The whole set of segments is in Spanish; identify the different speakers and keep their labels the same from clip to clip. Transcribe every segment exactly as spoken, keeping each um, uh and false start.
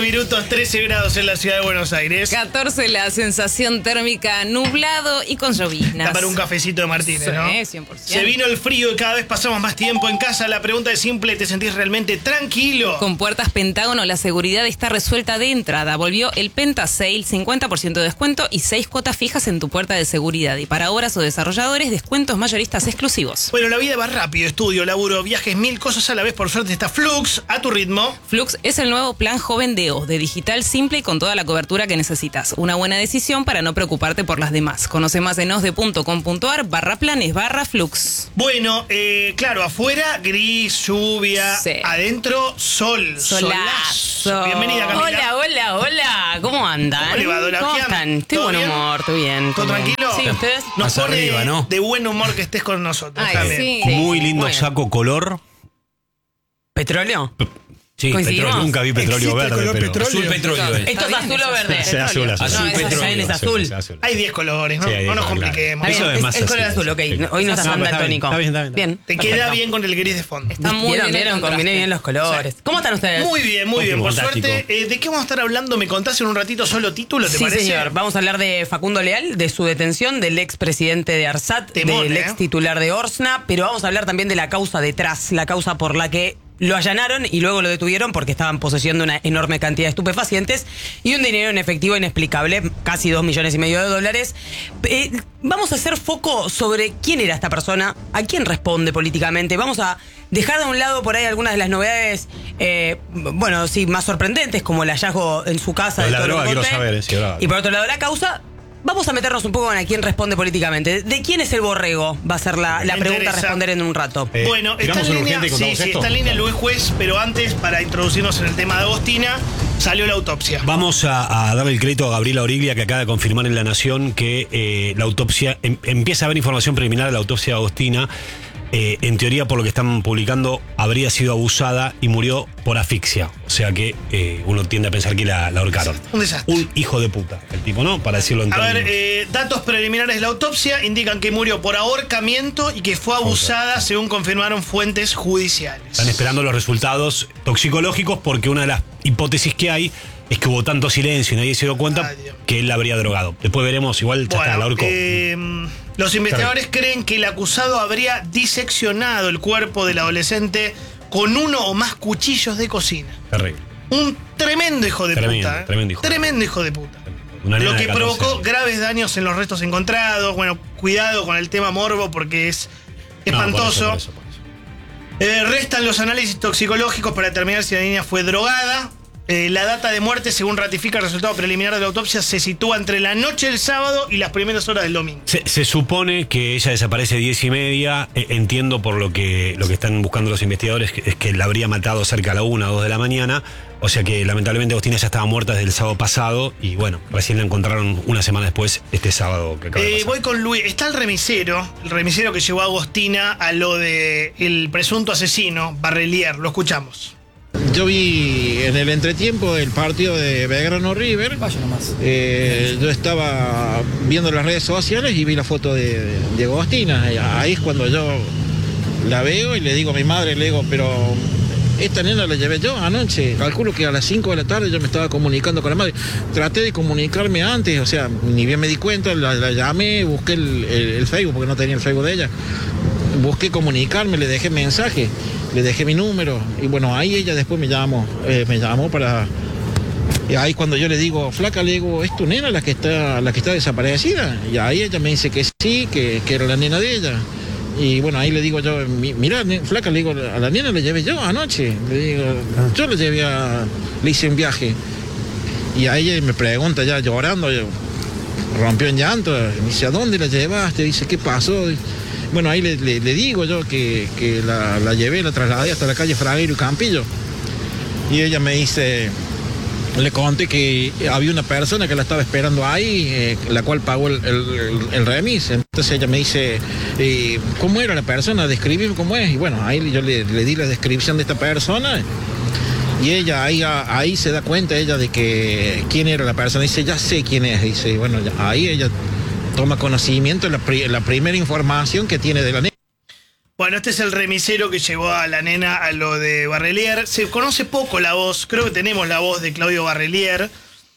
Speaker 1: minutos, trece grados en la ciudad de Buenos Aires.
Speaker 2: catorce la sensación térmica, nublado y con lloviznas.
Speaker 1: Está para un cafecito de Martínez,
Speaker 2: Sí,
Speaker 1: ¿no?
Speaker 2: cien por ciento.
Speaker 1: Se vino el frío y cada vez pasamos más tiempo en casa. La pregunta es simple, ¿te sentís realmente tranquilo?
Speaker 2: Con Puertas Pentágono, la seguridad está resuelta de entrada. Volvió el Penta Sale, cincuenta por ciento de descuento y seis cuotas fijas en tu puerta de seguridad. Y para obras o desarrolladores, descuentos mayoristas exclusivos.
Speaker 1: Bueno, la vida va rápido. Estudio, laburo, viajes, mil cosas a la vez. Por suerte está Flux, a tu ritmo.
Speaker 2: Flux es el nuevo plan joven de O, de digital simple y con toda la cobertura que necesitas. Una buena decisión para no preocuparte por las demás. Conoce más en osde.com.ar barra planes barra Flux.
Speaker 1: Bueno, eh, claro, afuera gris, lluvia,
Speaker 2: Sí.
Speaker 1: adentro sol,
Speaker 2: Solazo.
Speaker 1: Bienvenida, Camila.
Speaker 3: Hola, hola, hola. ¿Cómo andan?
Speaker 1: ¿Cómo le va, Dora
Speaker 3: ¿Cómo
Speaker 1: Fiam?
Speaker 3: están? Estoy
Speaker 1: ¿Todo
Speaker 3: buen
Speaker 1: bien?
Speaker 3: humor, estoy bien.
Speaker 1: ¿Todo
Speaker 3: estoy bien.
Speaker 1: tranquilo?
Speaker 3: Sí, ¿ustedes?
Speaker 1: Nos
Speaker 4: Más
Speaker 1: pone
Speaker 4: arriba, ¿no?
Speaker 1: de buen humor que estés con nosotros.
Speaker 2: Ay,
Speaker 1: también.
Speaker 2: sí.
Speaker 4: Muy lindo
Speaker 3: Bueno.
Speaker 4: saco color.
Speaker 3: ¿Petróleo?
Speaker 4: Sí,
Speaker 3: ¿Coincidimos?
Speaker 4: petróleo. Nunca vi petróleo
Speaker 1: ¿Existe el
Speaker 4: verde,
Speaker 1: color
Speaker 4: pero
Speaker 1: petróleo?
Speaker 4: azul petróleo es.
Speaker 3: ¿Esto es azul o verde?
Speaker 4: Sí, azul, azul.
Speaker 3: No, es
Speaker 4: petróleo,
Speaker 3: es azul.
Speaker 4: sí, azul.
Speaker 1: Hay diez colores, ¿no?
Speaker 4: Sí, hay diez
Speaker 1: no nos
Speaker 4: colores,
Speaker 1: compliquemos.
Speaker 3: Está
Speaker 4: Eso
Speaker 3: bien,
Speaker 4: es más
Speaker 3: es el color
Speaker 4: así.
Speaker 3: azul, ok.
Speaker 4: Sí.
Speaker 3: Hoy no
Speaker 4: No,
Speaker 3: está
Speaker 4: pero
Speaker 3: tan
Speaker 4: está bien,
Speaker 3: daltónico.
Speaker 4: está bien, está bien.
Speaker 3: Bien.
Speaker 1: Te
Speaker 3: perfecto.
Speaker 1: queda bien con el gris de fondo.
Speaker 2: Está muy
Speaker 3: Vieron,
Speaker 2: bien el
Speaker 3: vieron,
Speaker 2: contraste.
Speaker 3: combiné bien los colores. ¿Cómo están ustedes?
Speaker 1: Muy bien, muy bien. Por
Speaker 4: Fantástico.
Speaker 1: suerte, eh, ¿de qué vamos a estar hablando? ¿Me contás en un ratito solo título, te
Speaker 3: Sí,
Speaker 1: parece?
Speaker 3: señor. Vamos a hablar de Facundo Leal, de su detención, del expresidente de ARSAT,
Speaker 1: Temón,
Speaker 3: del
Speaker 1: ¿eh?
Speaker 3: ex titular de Orsna, pero vamos a hablar también de la causa detrás, la causa por la que lo allanaron y luego lo detuvieron porque estaba en posesión de una enorme cantidad de estupefacientes y un dinero en efectivo inexplicable, casi dos millones y medio de dólares. Eh, vamos a hacer foco sobre quién era esta persona, a quién responde políticamente. Vamos a dejar de un lado por ahí algunas de las novedades, eh, bueno, sí, más sorprendentes, como el hallazgo en su casa.
Speaker 4: Lo de
Speaker 3: de
Speaker 4: la
Speaker 3: todo lo
Speaker 4: droga
Speaker 3: que
Speaker 4: quiero
Speaker 3: conté.
Speaker 4: saber, eh, sí, droga.
Speaker 3: Y por otro lado, la causa. Vamos a meternos un poco en a quién responde políticamente. ¿De quién es el borrego? Va a ser la, la
Speaker 1: Me
Speaker 3: pregunta a
Speaker 1: interesa.
Speaker 3: responder en un rato.
Speaker 4: Eh,
Speaker 1: Bueno, está
Speaker 4: ¿tiramos
Speaker 1: en
Speaker 4: un
Speaker 1: línea,
Speaker 4: urgente y
Speaker 1: sí,
Speaker 4: contamos
Speaker 1: sí,
Speaker 4: esto?
Speaker 1: está en línea Luis Juez, pero antes, para introducirnos en el tema de Agostina, salió la autopsia.
Speaker 4: Vamos a, a darle el crédito a Gabriela Origlia, que acaba de confirmar en La Nación que eh, la autopsia, em, empieza a haber información preliminar de la autopsia de Agostina. Eh, en teoría, por lo que están publicando, habría sido abusada y murió por asfixia. O sea que eh, uno tiende a pensar que la, la ahorcaron.
Speaker 1: Un desastre.
Speaker 4: Un hijo de puta, el tipo, ¿no? Para decirlo en
Speaker 1: A ver,
Speaker 4: términos.
Speaker 1: eh, datos preliminares de la autopsia indican que murió por ahorcamiento y que fue abusada, según confirmaron fuentes judiciales.
Speaker 4: Están esperando los resultados toxicológicos porque una de las hipótesis que hay es que hubo tanto silencio y nadie se dio cuenta
Speaker 1: Ay, Dios.
Speaker 4: que él la habría drogado. Después veremos, igual ya está, la
Speaker 1: Bueno,
Speaker 4: ahorcó.
Speaker 1: eh, los investigadores creen que el acusado habría diseccionado el cuerpo del adolescente con uno o más cuchillos de cocina.
Speaker 4: Terrible.
Speaker 1: Un tremendo hijo de
Speaker 4: Tremendo,
Speaker 1: puta. ¿eh?
Speaker 4: tremendo hijo de
Speaker 1: Tremendo hijo de puta.
Speaker 4: Una nena
Speaker 1: Lo
Speaker 4: de
Speaker 1: que
Speaker 4: catorce
Speaker 1: provocó
Speaker 4: años.
Speaker 1: graves daños en los restos encontrados. Bueno, cuidado con el tema morbo porque es
Speaker 4: No, por
Speaker 1: espantoso.
Speaker 4: eso, por eso, por eso.
Speaker 1: Eh, restan los análisis toxicológicos para determinar si la niña fue drogada. Eh, la data de muerte, según ratifica el resultado preliminar de la autopsia, se sitúa entre la noche del sábado y las primeras horas del domingo.
Speaker 4: Se, se supone que ella desaparece diez y media. Eh, entiendo por lo que lo que están buscando los investigadores que, es que la habría matado cerca a la una o dos de la mañana. O sea que lamentablemente Agostina ya estaba muerta desde el sábado pasado y bueno, recién la encontraron una semana después, este sábado que acaba de
Speaker 1: Eh,
Speaker 4: pasar.
Speaker 1: voy con Luis. Está el remisero, el remisero que llevó a Agostina a lo de el presunto asesino, Barrelier. Lo escuchamos.
Speaker 5: Yo vi en el entretiempo el partido de Belgrano River. Eh, yo estaba viendo las redes sociales y vi la foto de, de, de Agostina. Y ahí es cuando yo la veo y le digo a mi madre, le digo, pero esta nena la llevé yo anoche. Calculo que a las cinco de la tarde yo me estaba comunicando con la madre. Traté de comunicarme antes, o sea, ni bien me di cuenta, la, la llamé, busqué el, el, el Facebook, porque no tenía el Facebook de ella. Busqué comunicarme, le dejé mensaje, le dejé mi número y bueno, ahí ella después me llamó, eh, me llamó para... Y ahí cuando yo le digo, flaca, le digo, ¿es tu nena la que está, la que está desaparecida? Y ahí ella me dice que sí, que, que era la nena de ella. Y bueno, ahí le digo yo, mira, flaca, le digo, a la nena la llevé yo anoche. Le digo, yo la llevé a... le hice un viaje. Y a ella me pregunta ya llorando, yo, rompió en llanto, me dice, ¿a dónde la llevaste? Dice, ¿qué pasó? Bueno, ahí le, le, le digo yo que, que la, la llevé, la trasladé hasta la calle Fragueiro y Campillo. Y ella me dice, le conté que había una persona que la estaba esperando ahí, eh, la cual pagó el, el, el remis. Entonces ella me dice, eh, ¿cómo era la persona? Describime cómo es. Y bueno, ahí yo le, le di la descripción de esta persona. Y ella ahí, ahí se da cuenta ella de que quién era la persona. Dice, ya sé quién es. Dice, y bueno, ya, ahí ella toma conocimiento de la, pri- la primera información que tiene de la nena.
Speaker 1: Bueno, este es el remisero que llevó a la nena a lo de Barrelier. Se conoce poco la voz, creo que tenemos la voz de Claudio Barrelier.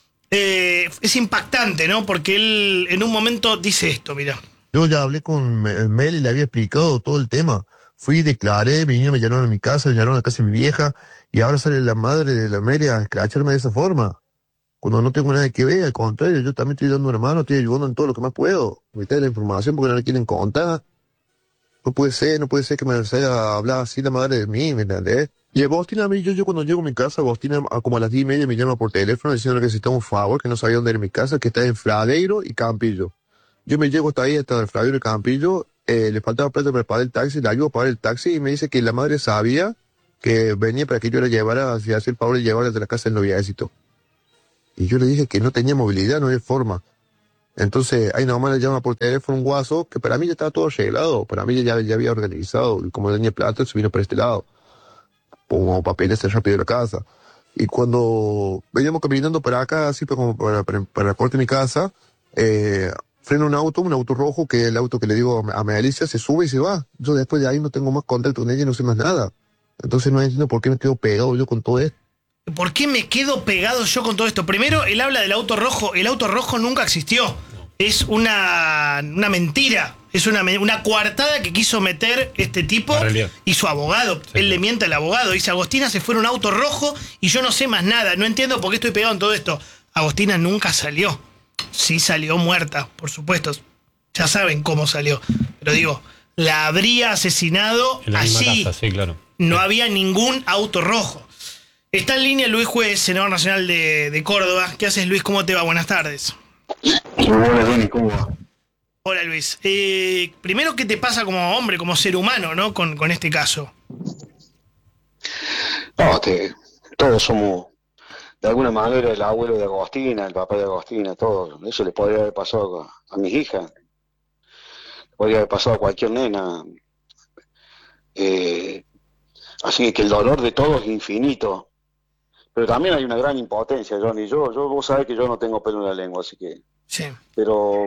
Speaker 1: Eh, es impactante, ¿no? Porque él en un momento dice esto, mira.
Speaker 6: Yo ya hablé con Mel y le había explicado todo el tema. Fui, declaré, vinieron, me llamaron a mi casa, me llamaron a la casa de mi vieja, y ahora sale la madre de la Mary a escracharme de esa forma. Cuando no tengo nada que ver, al contrario, yo también estoy dando una mano, estoy ayudando en todo lo que más puedo. Me trae la información porque no le quieren contar. No puede ser, no puede ser que me salga a hablar así la madre de mí, ¿me entendés? Y Agostina, a mí, yo, yo cuando llego a mi casa, Agostina, a como a las diez y media me llama por teléfono diciendo que necesitaba un favor, que no sabía dónde era mi casa, que está en Fradeiro y Campillo. Yo me llego hasta ahí, hasta el Fradeiro y Campillo, eh, le faltaba plata para pagar el taxi, le ayudo a pagar el taxi y me dice que la madre sabía que venía para que yo la llevara, hacia hacer el favor de llevarla de la casa del noviecito. Y yo le dije que no tenía movilidad, no había forma. Entonces, ahí nomás le llama por teléfono un guaso, que para mí ya estaba todo arreglado, para mí ya, ya había organizado, y como tenía plata, se vino por este lado, como papeles rápido de la casa. Y cuando veníamos caminando para acá, así como para, para, para la corte de mi casa, eh, frena un auto, un auto rojo, que es el auto que le digo a Melissa, se sube y se va. Yo después de ahí no tengo más contacto con ella y no sé más nada. Entonces no entiendo por qué me quedo pegado yo con todo esto.
Speaker 1: ¿Por qué me quedo pegado yo con todo esto? Primero, él habla del auto rojo. El auto rojo nunca existió. Es una, una mentira. Es una, una coartada que quiso meter este tipo y su abogado. Sí, él sí. Le miente al abogado. Dice, Agostina se fue en un auto rojo y yo no sé más nada. No entiendo por qué estoy pegado en todo esto. Agostina nunca salió. Sí salió muerta, por supuesto. Ya saben cómo salió. Pero digo, la habría asesinado
Speaker 4: en la misma
Speaker 1: allí.
Speaker 4: casa, sí, claro.
Speaker 1: No
Speaker 4: sí.
Speaker 1: había ningún auto rojo. Está en línea Luis Juez, senador nacional de, de Córdoba. ¿Qué haces, Luis? ¿Cómo te va? Buenas tardes.
Speaker 7: Hola, Johnny, ¿cómo va?
Speaker 1: Hola, Luis. Eh, primero, ¿qué te pasa como hombre, como ser humano, ¿no? Con, con este caso.
Speaker 7: No, te, todos somos, de alguna manera, el abuelo de Agostina, el papá de Agostina, todo. Eso le podría haber pasado a, a mis hijas. Podría haber pasado a cualquier nena. Eh, así que el dolor de todos es infinito. Pero también hay una gran impotencia, Johnny. Yo, yo, vos sabés que yo no tengo pelo en la lengua, así que...
Speaker 1: Sí.
Speaker 7: Pero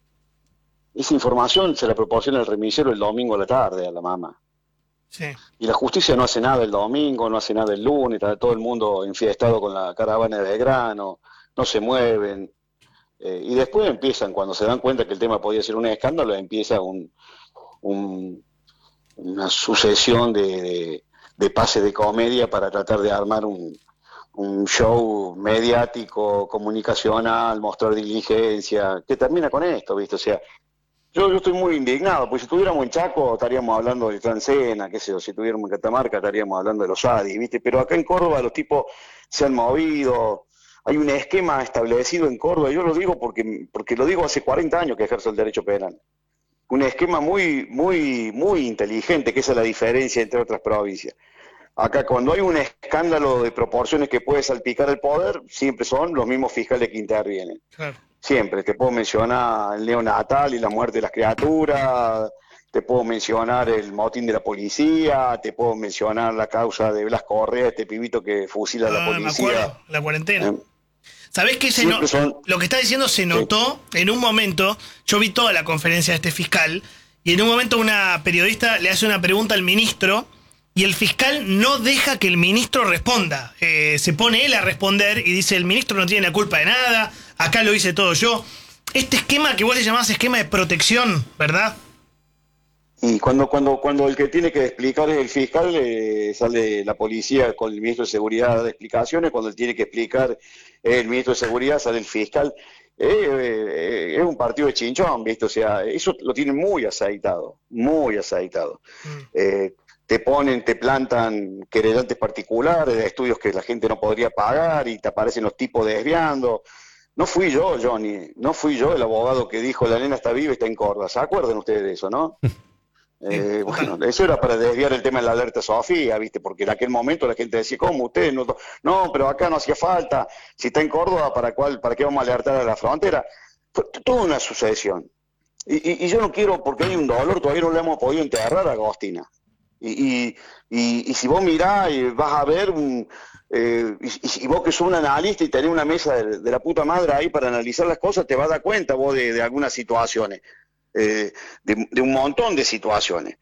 Speaker 7: esa información se la proporciona el remisero el domingo a la tarde a la mamá.
Speaker 1: Sí.
Speaker 7: Y la justicia no hace nada el domingo, no hace nada el lunes, está todo el mundo enfiestado con la caravana de Belgrano, no se mueven. Eh, y después empiezan, cuando se dan cuenta que el tema podía ser un escándalo, empieza un, un, una sucesión de, de, de pases de comedia para tratar de armar un... un show mediático, comunicacional, mostrar diligencia, que termina con esto, ¿viste? O sea, yo, yo estoy muy indignado, pues si estuviéramos en Chaco estaríamos hablando de Transcena, qué sé yo, si estuviéramos en Catamarca estaríamos hablando de los A D I, ¿viste? Pero acá en Córdoba los tipos se han movido, hay un esquema establecido en Córdoba, yo lo digo porque, porque lo digo hace cuarenta años que ejerzo el derecho penal. Un esquema muy, muy, muy inteligente, que esa es la diferencia entre otras provincias. Acá cuando hay un escándalo de proporciones que puede salpicar el poder, siempre son los mismos fiscales que intervienen.
Speaker 1: Claro.
Speaker 7: Siempre, te puedo mencionar el neonatal y la muerte de las criaturas, te puedo mencionar el motín de la policía, te puedo mencionar la causa de Blas Correa, este pibito que fusila a la
Speaker 1: Ah,
Speaker 7: policía.
Speaker 1: me acuerdo, la cuarentena.
Speaker 7: Eh,
Speaker 1: ¿Sabés qué? Se no,
Speaker 7: son...
Speaker 1: Lo que está diciendo se notó sí. En un momento. Yo vi toda la conferencia de este fiscal y en un momento una periodista le hace una pregunta al ministro y el fiscal no deja que el ministro responda. Eh, se pone él a responder y dice, el ministro no tiene la culpa de nada, acá lo hice todo yo. Este esquema que vos le llamás esquema de protección, ¿verdad?
Speaker 7: Y cuando cuando cuando el que tiene que explicar es el fiscal, eh, sale la policía con el ministro de Seguridad de explicaciones, cuando él tiene que explicar el ministro de Seguridad sale el fiscal. Eh, eh, es un partido de chinchón, ¿viste? O sea, eso lo tienen muy aceitado, muy aceitado. Mm. Eh, te ponen, te plantan querellantes particulares de estudios que la gente no podría pagar y te aparecen los tipos desviando. No fui yo, Johnny, no fui yo el abogado que dijo la nena está viva y está en Córdoba. ¿Se acuerdan ustedes de eso, no? Eh, bueno, eso era para desviar el tema de la alerta Sofía, ¿viste? Porque en aquel momento la gente decía, ¿cómo ustedes? No, no, pero acá no hacía falta. Si está en Córdoba, ¿para cuál, para qué vamos a alertar a la frontera? Fue toda una sucesión. Y, y, y yo no quiero, porque hay un dolor, todavía no le hemos podido enterrar a Agostina. Y, y, y, y si vos mirás y vas a ver, un, eh, y, y vos que sos un analista y tenés una mesa de, de la puta madre ahí para analizar las cosas, te vas a dar cuenta vos de, de algunas situaciones. eh, de, de un montón de situaciones.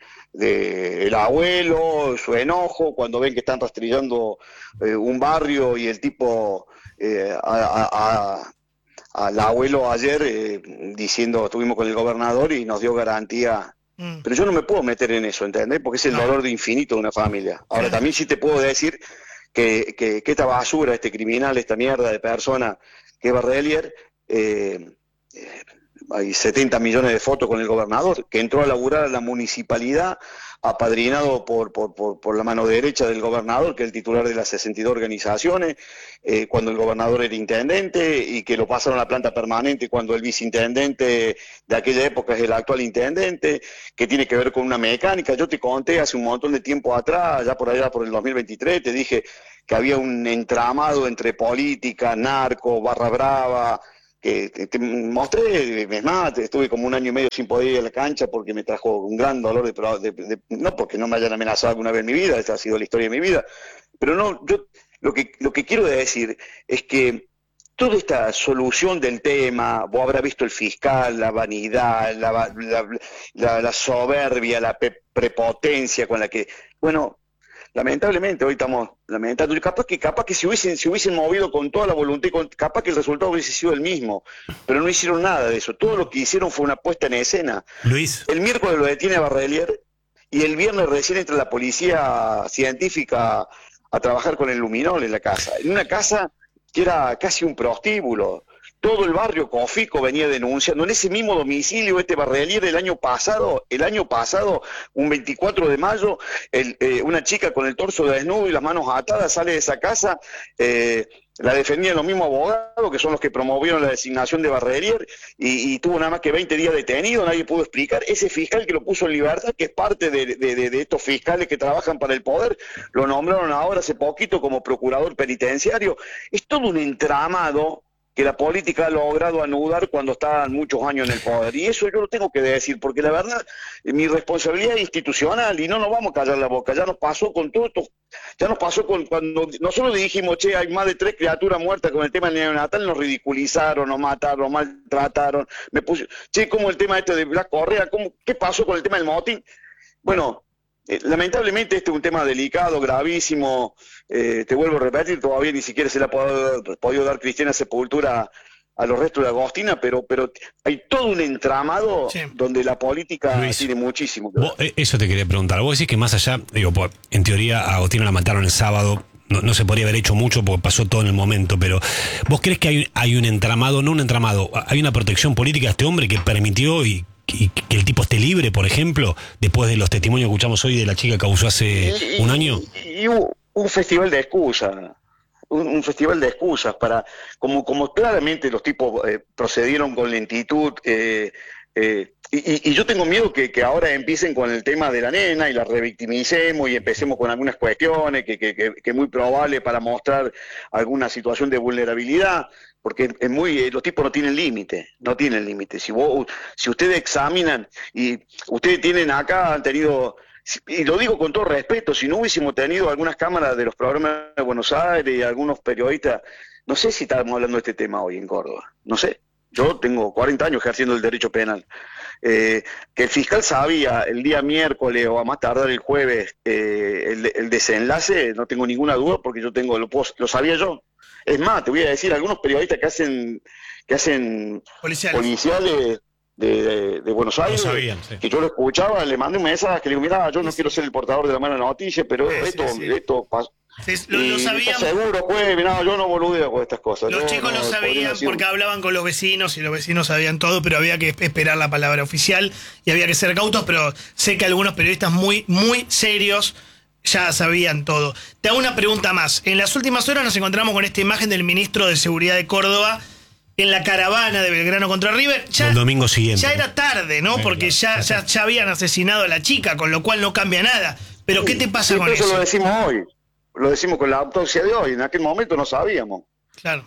Speaker 7: De el abuelo, su enojo, cuando ven que están rastrillando eh, un barrio y el tipo eh, a, a, a, al abuelo ayer eh, diciendo, estuvimos con el gobernador y nos dio garantía. Mm. Pero yo no me puedo meter en eso, ¿entendés? Porque es el no. dolor de infinito de una familia. Ahora, también sí te puedo decir que, que, que esta basura, este criminal, esta mierda de persona que es Barrelier, eh, eh, hay setenta millones de fotos con el gobernador, que entró a laburar a la municipalidad, apadrinado por, por, por, por la mano derecha del gobernador, que es el titular de las sesenta y dos organizaciones, eh, cuando el gobernador era intendente, y que lo pasaron a la planta permanente cuando el viceintendente de aquella época es el actual intendente, que tiene que ver con una mecánica. Yo te conté hace un montón de tiempo atrás, ya por allá por el dos mil veintitrés, te dije que había un entramado entre política, narco, barra brava, que te, te mostré, es más, estuve como un año y medio sin poder ir a la cancha porque me trajo un gran dolor de, de, de no porque no me hayan amenazado alguna vez en mi vida, esa ha sido la historia de mi vida, pero no, yo lo que, lo que quiero decir es que toda esta solución del tema, vos habrás visto el fiscal, la vanidad, la, la, la, la soberbia, la pe, prepotencia con la que, bueno, lamentablemente hoy estamos lamentando, capaz que capaz que si hubiesen, si hubiesen movido con toda la voluntad, capaz que el resultado hubiese sido el mismo, pero no hicieron nada de eso. Todo lo que hicieron fue una puesta en escena.
Speaker 4: Luis.
Speaker 7: El miércoles lo detiene a Barrelier y el viernes recién entra la policía científica a trabajar con el luminol en la casa, en una casa que era casi un prostíbulo. Todo el barrio Cofico venía denunciando. En ese mismo domicilio, este Barrelier, el año pasado, el año pasado, un veinticuatro de mayo, el, eh, una chica con el torso desnudo y las manos atadas sale de esa casa, eh, la defendían los mismos abogados, que son los que promovieron la designación de Barrelier, y, y tuvo nada más que veinte días detenido, nadie pudo explicar. Ese fiscal que lo puso en libertad, que es parte de, de, de, de estos fiscales que trabajan para el poder, lo nombraron ahora hace poquito como procurador penitenciario. Es todo un entramado que la política ha logrado anudar cuando estaban muchos años en el poder. Y eso yo lo tengo que decir, porque la verdad, mi responsabilidad es institucional y no nos vamos a callar la boca. Ya nos pasó con todo esto, ya nos pasó con cuando nosotros dijimos, che, hay más de tres criaturas muertas con el tema del neonatal, nos ridiculizaron, nos mataron, nos maltrataron. Me puse, che, como el tema este de Blas Correa, ¿cómo, ¿qué pasó con el tema del motín? Bueno, Eh, lamentablemente este es un tema delicado, gravísimo, eh, te vuelvo a repetir, todavía ni siquiera se le ha podido, podido dar cristiana sepultura a los restos de Agostina, pero pero hay todo un entramado sí. donde la política Luis, tiene muchísimo que ver.
Speaker 4: Vos, eso te quería preguntar, vos decís que más allá, digo, por, en teoría a Agostina la mataron el sábado, no, no se podría haber hecho mucho porque pasó todo en el momento, pero ¿vos crees que hay, hay un entramado, no un entramado, hay una protección política a este hombre que permitió y y que el tipo esté libre, por ejemplo, después de los testimonios que escuchamos hoy de la chica que abusó hace
Speaker 7: y,
Speaker 4: un año?
Speaker 7: Y, y un, un festival de excusas, un, un festival de excusas para, como, como claramente los tipos eh, procedieron con lentitud, eh, eh, y, y yo tengo miedo que, que ahora empiecen con el tema de la nena y la revictimicemos y empecemos con algunas cuestiones que, que, que, que es muy probable para mostrar alguna situación de vulnerabilidad. Porque es muy, los tipos no tienen límite, no tienen límite. Si vos, si ustedes examinan y ustedes tienen acá, han tenido, y lo digo con todo respeto, si no hubiésemos tenido algunas cámaras de los programas de Buenos Aires y algunos periodistas, no sé si estábamos hablando de este tema hoy en Córdoba, no sé. Yo tengo cuarenta años ejerciendo el derecho penal. Eh, que el fiscal sabía el día miércoles o a más tardar el jueves eh, el, el desenlace, no tengo ninguna duda porque yo tengo lo, lo sabía yo. Es más, te voy a decir, algunos periodistas que hacen que hacen policiales, policiales de, de, de Buenos Aires,
Speaker 4: sabían, sí.
Speaker 7: que yo lo escuchaba, le mandé un mensaje que le digo, mira, yo no sí, quiero ser el portador de la mala noticia, pero sí, esto, sí, sí. esto pasó.
Speaker 1: Sí, lo, lo sabían.
Speaker 7: Seguro, pues, no, yo no boludeo con estas cosas.
Speaker 1: Los
Speaker 7: yo,
Speaker 1: chicos
Speaker 7: no,
Speaker 1: lo sabían porque hablaban con los vecinos y los vecinos sabían todo, pero había que esperar la palabra oficial y había que ser cautos, pero sé que algunos periodistas muy, muy serios ya sabían todo. Te hago una pregunta más. En las últimas horas nos encontramos con esta imagen del ministro de Seguridad de Córdoba en la caravana de Belgrano contra River. Ya,
Speaker 4: el domingo siguiente.
Speaker 1: Ya era tarde, ¿no? Porque ya, ya, ya habían asesinado a la chica, con lo cual no cambia nada. Pero ¿qué te pasa
Speaker 7: sí,
Speaker 1: con
Speaker 7: eso?
Speaker 1: eso?
Speaker 7: Lo decimos hoy. Lo decimos con la autopsia de hoy. En aquel momento no sabíamos.
Speaker 1: Claro.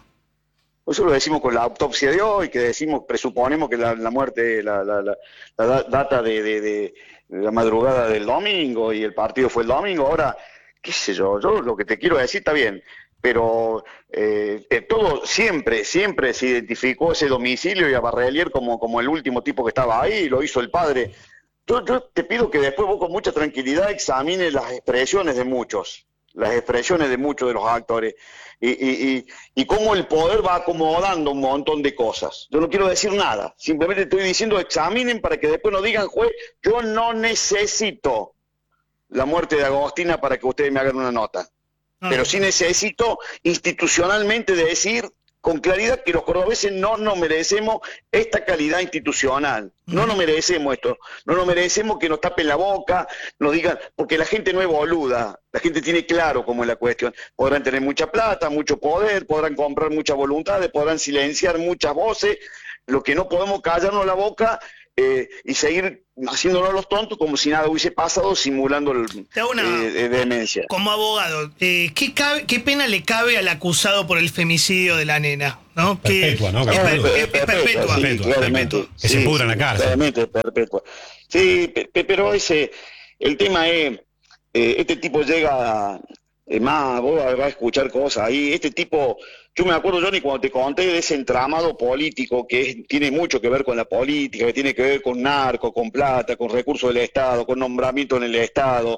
Speaker 7: Eso lo decimos con la autopsia de hoy, que decimos, presuponemos que la, la muerte, la, la, la, la data de, de, de la madrugada del domingo y el partido fue el domingo. Ahora, qué sé yo, yo lo que te quiero decir está bien. pero eh, eh, todo siempre, siempre se identificó ese domicilio y a Barrelier como, como el último tipo que estaba ahí, lo hizo el padre. Yo, yo te pido que después vos con mucha tranquilidad examines las expresiones de muchos, las expresiones de muchos de los actores, y, y, y, y cómo el poder va acomodando un montón de cosas. Yo no quiero decir nada, simplemente estoy diciendo examinen para que después no digan, juez, yo no necesito la muerte de Agostina para que ustedes me hagan una nota. Pero sí necesito institucionalmente decir con claridad que los cordobeses no nos merecemos esta calidad institucional. No nos merecemos esto. No nos merecemos que nos tapen la boca, nos digan, porque la gente no es boluda. La gente tiene claro cómo es la cuestión. Podrán tener mucha plata, mucho poder, podrán comprar muchas voluntades, podrán silenciar muchas voces. Lo que no podemos callarnos la boca eh, y seguir haciéndonos los tontos como si nada hubiese pasado, simulando el,
Speaker 1: una,
Speaker 7: eh, demencia.
Speaker 1: Como abogado, eh, ¿qué, cabe, ¿qué pena le cabe al acusado por el femicidio de la nena? ¿No?
Speaker 4: Perpetua, ¿no?
Speaker 1: Es, per,
Speaker 7: perpetua,
Speaker 1: es, es perpetua.
Speaker 7: sí,
Speaker 4: perpetua,
Speaker 7: claramente.
Speaker 4: que se
Speaker 7: Sí,
Speaker 4: pudra en la
Speaker 7: sí,
Speaker 4: cárcel.
Speaker 7: Claramente, perpetua. Sí, pe, pero ese, el tema es, eh, este tipo llega, eh, más, vos vas a escuchar cosas ahí, este tipo, yo me acuerdo, Johnny, cuando te conté de ese entramado político que es, tiene mucho que ver con la política, que tiene que ver con narco, con plata, con recursos del Estado, con nombramiento en el Estado,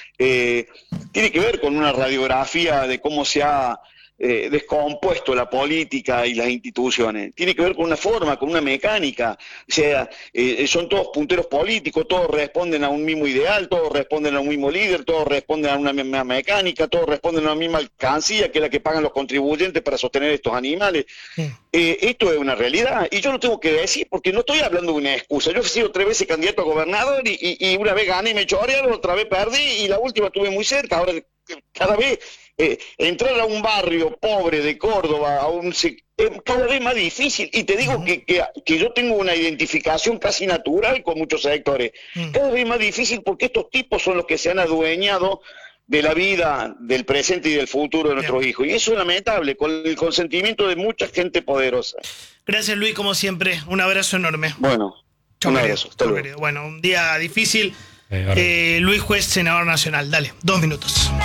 Speaker 7: eh, tiene que ver con una radiografía de cómo se ha eh, descompuesto la política y las instituciones, tiene que ver con una forma, con una mecánica, o sea, eh, son todos punteros políticos, todos responden a un mismo ideal, todos responden a un mismo líder, todos responden a una misma mecánica, todos responden a una misma alcancía que es la que pagan los contribuyentes para sostener estos animales. Sí. Eh, esto es una realidad, y yo lo tengo que decir porque no estoy hablando de una excusa. Yo he sido tres veces candidato a gobernador y, y, y una vez gané y me chorearon, otra vez perdí y la última estuve muy cerca. Ahora cada vez eh, entrar a un barrio pobre de Córdoba, a un, es cada vez más difícil, y te digo uh-huh. que, que, que yo tengo una identificación casi natural con muchos sectores, uh-huh. cada vez más difícil porque estos tipos son los que se han adueñado de la vida, del presente y del futuro de nuestros hijos. Y eso es lamentable, con el consentimiento de mucha gente poderosa.
Speaker 1: Gracias, Luis, como siempre. Un abrazo enorme.
Speaker 7: Bueno,
Speaker 1: Chau, un abrazo. Chau, bueno, un día difícil. Eh, Luis Juez, senador nacional. Dale, dos minutos.